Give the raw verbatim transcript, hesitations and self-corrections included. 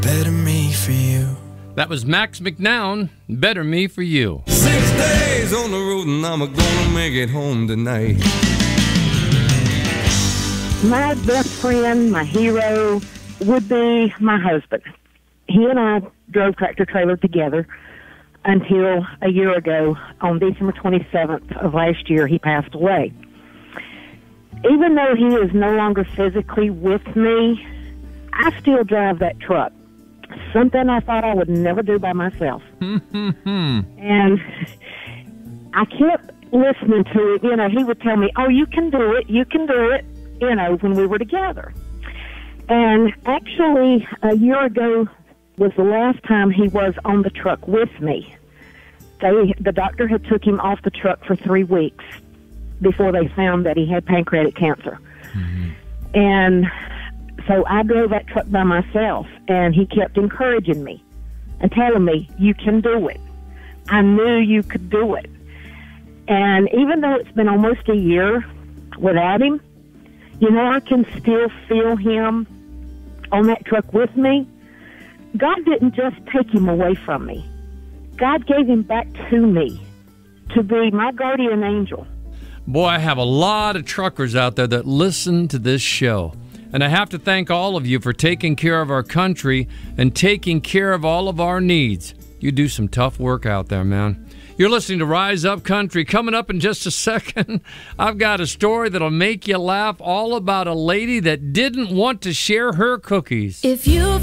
Better Me for You. That was Max McNown, Better Me for You. Six days on the road and I'm gonna make it home tonight. My best friend, my hero, would be my husband. He and I drove tractor-trailer together until a year ago, on December twenty-seventh of last year, he passed away. Even though he is no longer physically with me, I still drive that truck. Something I thought I would never do by myself. And I kept listening to it. You know, he would tell me, oh, you can do it, you can do it, you know, when we were together. And actually, a year ago was the last time he was on the truck with me. They, the doctor had took him off the truck for three weeks before they found that he had pancreatic cancer. Mm-hmm. And so I drove that truck by myself, and he kept encouraging me and telling me, you can do it. I knew you could do it. And even though it's been almost a year without him, you know, I can still feel him on that truck with me. God didn't just take him away from me. God gave him back to me to be my guardian angel. Boy, I have a lot of truckers out there that listen to this show. And I have to thank all of you for taking care of our country and taking care of all of our needs. You do some tough work out there, man. You're listening to Rise Up Country. Coming up in just a second, I've got a story that'll make you laugh, all about a lady that didn't want to share her cookies. If you